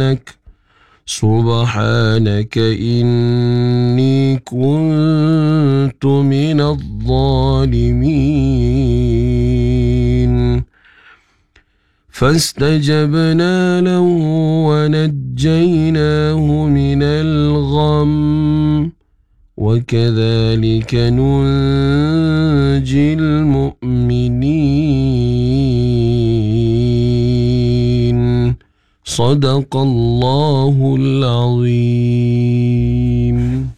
سبحانك إني كنت من الظالمين فاستجبنا له ونجيناه من الغم وكذلك ننجي المؤمنين صدق الله العظيم.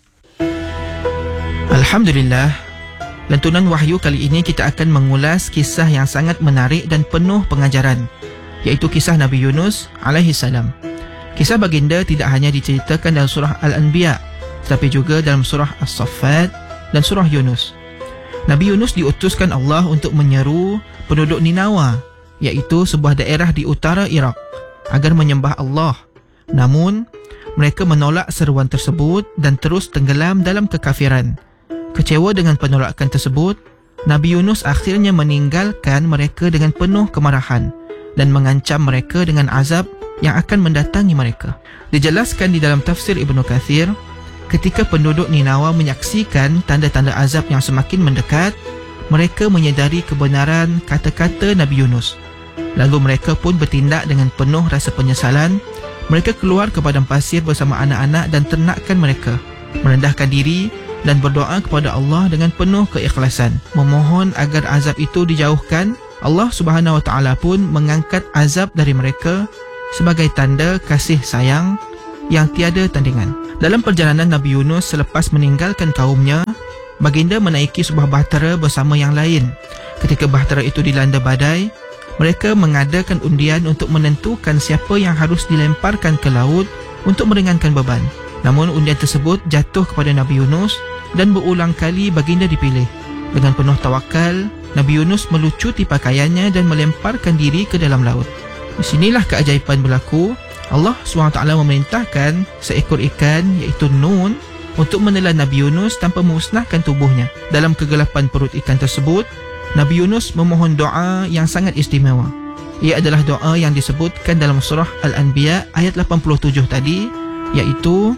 Alhamdulillah, lantunan wahyu kali ini kita akan mengulas kisah yang sangat menarik dan penuh pengajaran, iaitu kisah Nabi Yunus alaihi salam. Kisah baginda tidak hanya diceritakan dalam surah Al-Anbiya, tetapi juga dalam surah As-Saffat dan surah Yunus. Nabi Yunus diutuskan Allah untuk menyeru penduduk Ninawa, iaitu sebuah daerah di utara Iraq, agar menyembah Allah. Namun, mereka menolak seruan tersebut dan terus tenggelam dalam kekafiran. Kecewa dengan penolakan tersebut, Nabi Yunus akhirnya meninggalkan mereka dengan penuh kemarahan dan mengancam mereka dengan azab yang akan mendatangi mereka. Dijelaskan di dalam tafsir Ibnu Katsir, ketika penduduk Ninawa menyaksikan tanda-tanda azab yang semakin mendekat, mereka menyedari kebenaran kata-kata Nabi Yunus. Lalu mereka pun bertindak dengan penuh rasa penyesalan. Mereka keluar ke padang pasir bersama anak-anak dan ternakan mereka, merendahkan diri dan berdoa kepada Allah dengan penuh keikhlasan, memohon agar azab itu dijauhkan. Allah Subhanahu Wa Taala pun mengangkat azab dari mereka sebagai tanda kasih sayang yang tiada tandingan. Dalam perjalanan Nabi Yunus selepas meninggalkan kaumnya, baginda menaiki sebuah bahtera bersama yang lain. Ketika bahtera itu dilanda badai, mereka mengadakan undian untuk menentukan siapa yang harus dilemparkan ke laut untuk meringankan beban. Namun undian tersebut jatuh kepada Nabi Yunus dan berulang kali baginda dipilih. Dengan penuh tawakal, Nabi Yunus melucuti pakaiannya dan melemparkan diri ke dalam laut. Di sinilah keajaiban berlaku. Allah SWT memerintahkan seekor ikan, iaitu Nun, untuk menelan Nabi Yunus tanpa memusnahkan tubuhnya. Dalam kegelapan perut ikan tersebut, Nabi Yunus memohon doa yang sangat istimewa. Ia adalah doa yang disebutkan dalam surah Al-Anbiya ayat 87 tadi, iaitu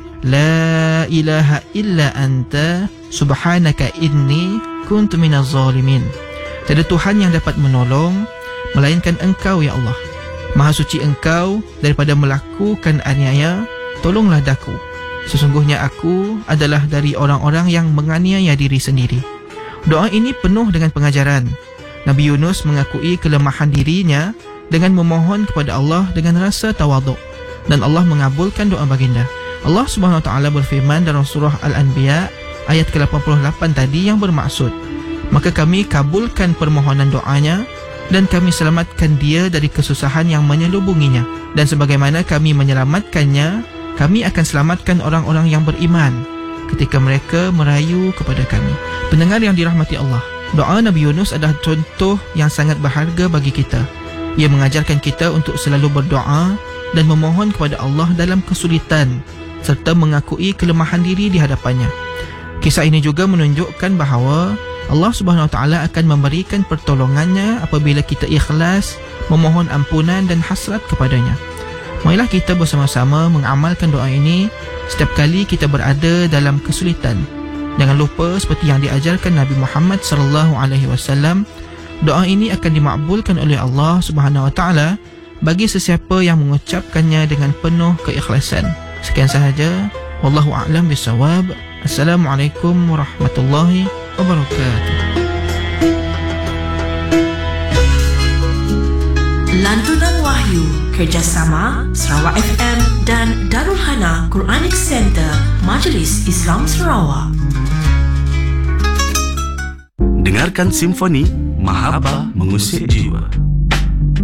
La ilaha illa anta subhanaka inni kuntu minaz zalimin. Tiada Tuhan yang dapat menolong melainkan Engkau, ya Allah. Maha suci Engkau daripada melakukan aniaya. Tolonglah daku, sesungguhnya aku adalah dari orang-orang yang menganiaya diri sendiri. Doa ini penuh dengan pengajaran. Nabi Yunus mengakui kelemahan dirinya dengan memohon kepada Allah dengan rasa tawaduk, dan Allah mengabulkan doa baginda. Allah Subhanahu Wa Taala berfirman dalam surah Al-Anbiya ayat ke-88 tadi yang bermaksud, maka kami kabulkan permohonan doanya dan kami selamatkan dia dari kesusahan yang menyelubunginya, dan sebagaimana kami menyelamatkannya, kami akan selamatkan orang-orang yang beriman ketika mereka merayu kepada kami. Pendengar yang dirahmati Allah, doa Nabi Yunus adalah contoh yang sangat berharga bagi kita. Ia mengajarkan kita untuk selalu berdoa dan memohon kepada Allah dalam kesulitan, serta mengakui kelemahan diri di hadapannya. Kisah ini juga menunjukkan bahawa Allah Subhanahu Wa Taala akan memberikan pertolongannya apabila kita ikhlas memohon ampunan dan hasrat kepadanya. Marilah kita bersama-sama mengamalkan doa ini setiap kali kita berada dalam kesulitan. Jangan lupa, seperti yang diajarkan Nabi Muhammad SAW, doa ini akan dimakbulkan oleh Allah Subhanahu Wa Taala bagi sesiapa yang mengucapkannya dengan penuh keikhlasan. Sekian sahaja. Wallahu a'lam bisawab. Assalamualaikum warahmatullahi wabarakatuh. Lantunan Wahyu kerjasama Sarawak FM dan Darul Hana Quranic Center Majlis Islam Sarawak. Dengarkan Simfoni Mahabbah Mengusik Jiwa.